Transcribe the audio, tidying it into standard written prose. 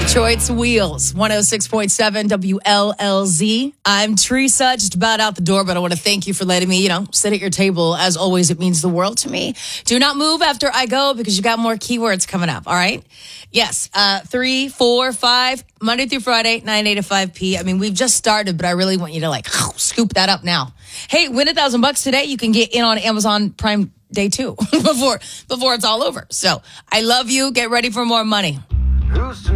Detroit's Wheels, 106.7 WLLZ. I'm Teresa, just about out the door, but I want to thank you for letting me, sit at your table. As always, it means the world to me. Do not move after I go because you got more keywords coming up, all right? Yes, 3, 4, 5, Monday through Friday, 9 a to 5 p. I mean, we've just started, but I really want you to scoop that up now. Hey, win $1,000 today. You can get in on Amazon Prime Day 2 before it's all over. So I love you. Get ready for more money. Who's